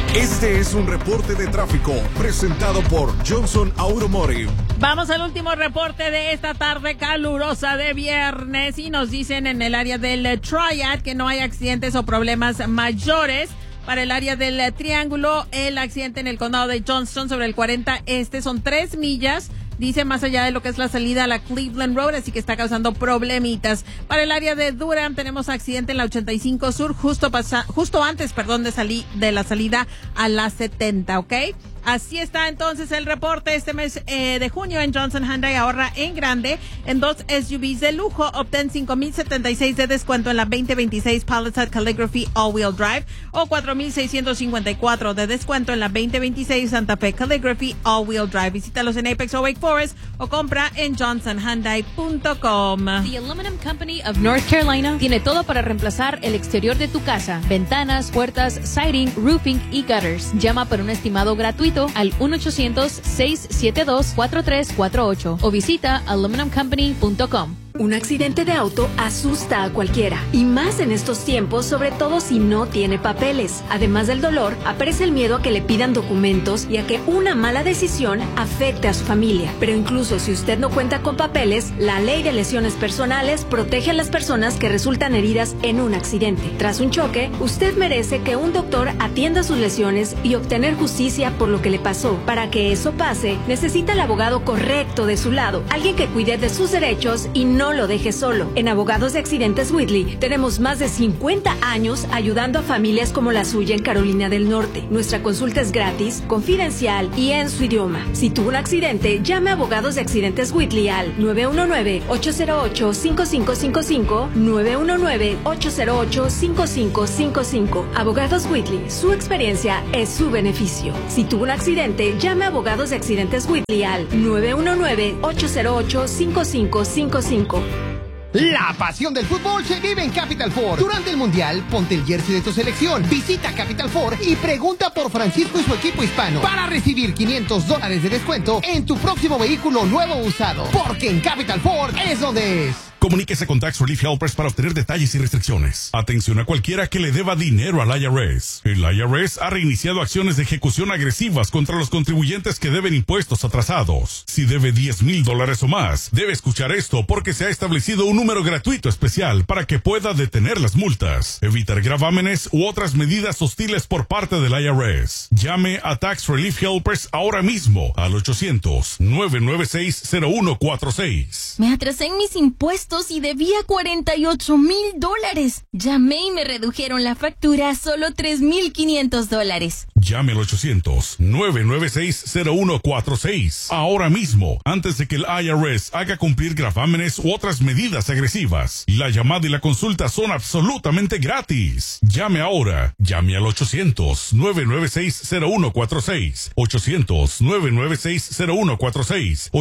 Este es un reporte de tráfico presentado por Johnson Automotive. Vamos al último reporte de esta tarde calurosa de viernes y nos dicen en el área del Triad que no hay accidentes o problemas mayores. Para el área del Triángulo, el accidente en el condado de Johnston sobre el 40 Este son 3 millas. Dice más allá de lo que es la salida a la Cleveland Road, así que está causando problemitas. Para el área de Durham tenemos accidente en la 85 Sur, justo antes de la salida a la 70, ¿ok? Así está entonces el reporte este mes de junio en Johnson Hyundai. Ahorra en grande en 2 SUVs de lujo. Obtén $5,076 de descuento en la 2026 Palisade Calligraphy All-Wheel Drive o $4,654 de descuento en la 2026 Santa Fe Calligraphy All-Wheel Drive. Visítalos en Apex o Wake Forest o compra en johnsonhyundai.com. The Aluminum Company of North Carolina tiene todo para reemplazar el exterior de tu casa: ventanas, puertas, siding, roofing y gutters. Llama por un estimado gratuito al 1-800-672-4348 o visita aluminumcompany.com. Un accidente de auto asusta a cualquiera, y más en estos tiempos, sobre todo si no tiene papeles. Además del dolor, aparece el miedo a que le pidan documentos y a que una mala decisión afecte a su familia. Pero incluso si usted no cuenta con papeles, la ley de lesiones personales protege a las personas que resultan heridas en un accidente. Tras un choque, usted merece que un doctor atienda sus lesiones y obtener justicia por lo que le pasó. Para que eso pase, necesita el abogado correcto de su lado, alguien que cuide de sus derechos y no lo deje solo. En Abogados de Accidentes Whitley tenemos más de 50 años ayudando a familias como la suya en Carolina del Norte. Nuestra consulta es gratis, confidencial y en su idioma. Si tuvo un accidente, llame a Abogados de Accidentes Whitley al 919-808-5555, 919-808-5555. Abogados Whitley, su experiencia es su beneficio. Si tuvo un accidente, llame a Abogados de Accidentes Whitley al 919-808-5555. La pasión del fútbol se vive en Capital Ford. Durante el Mundial, ponte el jersey de tu selección. Visita Capital Ford y pregunta por Francisco y su equipo hispano para recibir $500 de descuento en tu próximo vehículo nuevo o usado. Porque en Capital Ford es donde es. Comuníquese con Tax Relief Helpers para obtener detalles y restricciones. Atención a cualquiera que le deba dinero al IRS. El IRS ha reiniciado acciones de ejecución agresivas contra los contribuyentes que deben impuestos atrasados. Si debe $10,000 o más, debe escuchar esto porque se ha establecido un número gratuito especial para que pueda detener las multas, evitar gravámenes u otras medidas hostiles por parte del IRS. Llame a Tax Relief Helpers ahora mismo al 800-996-0146. Me atrasé en mis impuestos y debía $48,000. Llamé y me redujeron la factura a solo $3,500. Llame al 800-996-0146 ahora mismo, antes de que el IRS haga cumplir gravámenes u otras medidas agresivas. La llamada y la consulta son absolutamente gratis. Llame ahora. Llame al 800-996-0146. 800-996-0146.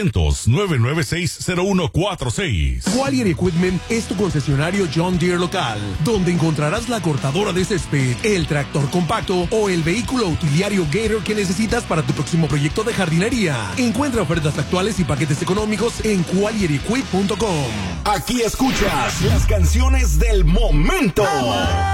800-996-0146. Qualier Equipment es tu concesionario John Deere local, donde encontrarás la cortadora de césped, el tractor compacto o el vehículo utiliario Gator que necesitas para tu próximo proyecto de jardinería. Encuentra ofertas actuales y paquetes económicos en qualierequip.com. Aquí escuchas las canciones del momento.